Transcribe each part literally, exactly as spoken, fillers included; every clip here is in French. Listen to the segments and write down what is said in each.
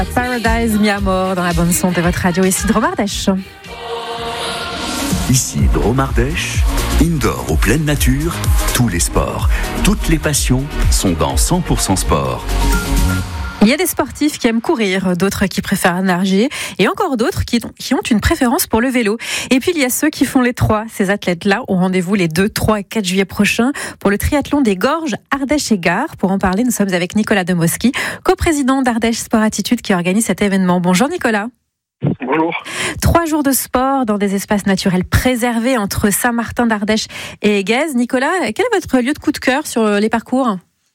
Paradise Mi Amor dans la bande son de votre radio, ici Drôme Ardèche. Ici Drôme Ardèche, indoor ou pleine nature, tous les sports, toutes les passions sont dans cent pour cent sport. Il y a des sportifs qui aiment courir, d'autres qui préfèrent nager et encore d'autres qui, qui ont une préférence pour le vélo. Et puis il y a ceux qui font les trois. Ces athlètes-là ont rendez-vous les deux, trois et quatre juillet prochains pour le triathlon des Gorges Ardèche et Gard. Pour en parler, nous sommes avec Nicolas Demoski, coprésident d'Ardèche Sport Attitude qui organise cet événement. Bonjour Nicolas. Bonjour. Trois jours de sport dans des espaces naturels préservés entre Saint-Martin d'Ardèche et Aiguez. Nicolas, quel est votre lieu de coup de cœur sur les parcours ?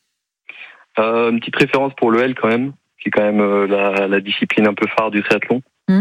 Euh, une petite référence pour le L quand même, qui est quand même euh, la, la discipline un peu phare du triathlon. Mmh.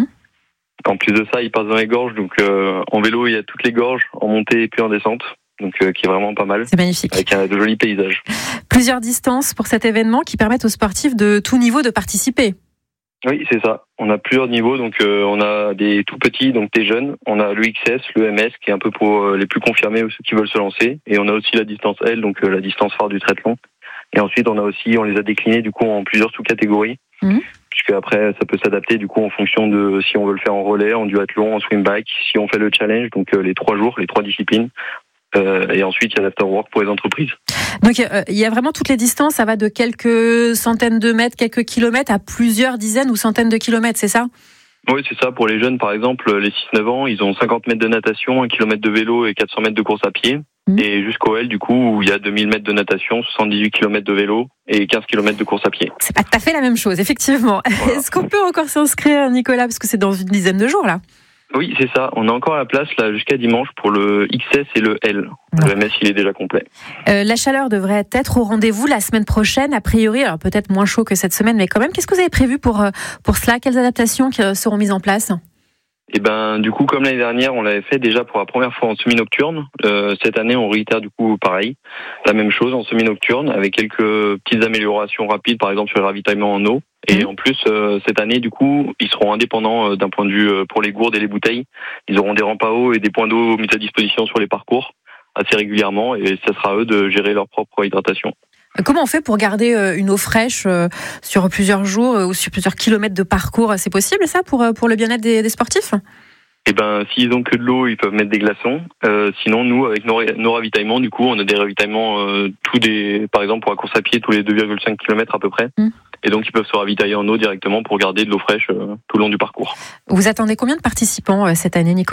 En plus de ça, il passe dans les gorges, donc euh, en vélo, il y a toutes les gorges, en montée et puis en descente, donc euh, qui est vraiment pas mal. C'est magnifique. Avec un, de jolis paysages. Plusieurs distances pour cet événement qui permettent aux sportifs de tout niveau de participer. Oui, c'est ça. On a plusieurs niveaux, donc euh, on a des tout petits, donc des jeunes. On a le X S, le M S, qui est un peu pour euh, les plus confirmés ou ceux qui veulent se lancer. Et on a aussi la distance L, donc euh, la distance phare du triathlon. Et ensuite, on a aussi, on les a déclinés du coup en plusieurs sous-catégories, mmh. puisque après, ça peut s'adapter du coup en fonction de si on veut le faire en relais, en duathlon, en swim bike, si on fait le challenge, donc euh, les trois jours, les trois disciplines. Euh, et ensuite, il y a l'afterwork pour les entreprises. Donc, euh, il y a vraiment toutes les distances. Ça va de quelques centaines de mètres, quelques kilomètres à plusieurs dizaines ou centaines de kilomètres, c'est ça ? Oui, c'est ça. Pour les jeunes, par exemple, les six neuf ans, ils ont cinquante mètres de natation, un kilomètre de vélo et quatre cents mètres de course à pied. Mmh. Et jusqu'au L, du coup, où il y a deux mille mètres de natation, soixante-dix-huit kilomètres de vélo et quinze kilomètres de course à pied. C'est pas tout à fait la même chose, effectivement. Voilà. Est-ce qu'on peut encore s'inscrire, Nicolas, parce que c'est dans une dizaine de jours, là ? Oui, c'est ça. On a encore la place là jusqu'à dimanche pour le X S et le L. Non. Le M S, il est déjà complet. Euh, la chaleur devrait être au rendez-vous la semaine prochaine, a priori. Alors peut-être moins chaud que cette semaine, mais quand même. Qu'est-ce que vous avez prévu pour, pour cela ? Quelles adaptations seront mises en place ? Et ben du coup, comme l'année dernière, on l'avait fait déjà pour la première fois en semi-nocturne. Euh, cette année, on réitère du coup pareil, la même chose en semi-nocturne, avec quelques petites améliorations rapides, par exemple sur le ravitaillement en eau. Et mmh. en plus, euh, cette année, du coup, ils seront indépendants euh, d'un point de vue euh, pour les gourdes et les bouteilles. Ils auront des rampes à eau et des points d'eau mis à disposition sur les parcours assez régulièrement, et ça sera à eux de gérer leur propre hydratation. Comment on fait pour garder une eau fraîche sur plusieurs jours ou sur plusieurs kilomètres de parcours ? C'est possible ça pour, pour le bien-être des, des sportifs ? Eh ben, s'ils ont que de l'eau, ils peuvent mettre des glaçons. Euh, sinon, nous, avec nos, nos ravitaillements, du coup, on a des ravitaillements, euh, tous des, par exemple, pour la course à pied, tous les deux virgule cinq kilomètres à peu près. Mmh. Et donc, ils peuvent se ravitailler en eau directement pour garder de l'eau fraîche euh, tout le long du parcours. Vous attendez combien de participants euh, cette année, Nicolas ?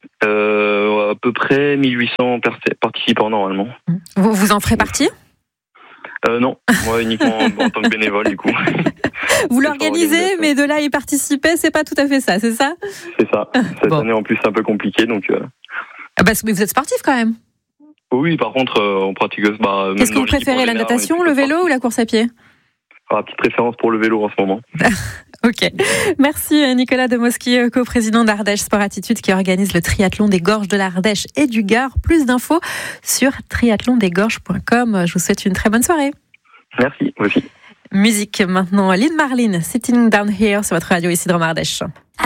euh, À peu près mille huit cents participants normalement. Mmh. Vous, vous en ferez partie ? Euh, non, moi uniquement en tant que bénévole du coup. Vous l'organisez, mais de là à y participer, c'est pas tout à fait ça, c'est ça ? C'est ça. Cette bon. année en plus c'est un peu compliqué donc. Euh... Ah bah, mais vous êtes sportif quand même ? Oui, par contre euh, on pratique. Bah, Qu'est-ce que vous préférez, la natation, le vélo ou la course à pied ? Ah, petite préférence pour le vélo en ce moment. Ok. Merci Nicolas Demoski, coprésident d'Ardèche Sport Attitude qui organise le triathlon des Gorges de l'Ardèche et du Gard. Plus d'infos sur triathlon des gorges point com. Je vous souhaite une très bonne soirée. Merci, vous aussi. Musique maintenant, Lynn Marlin, Sitting Down Here sur votre radio ici de Drôme Ardèche.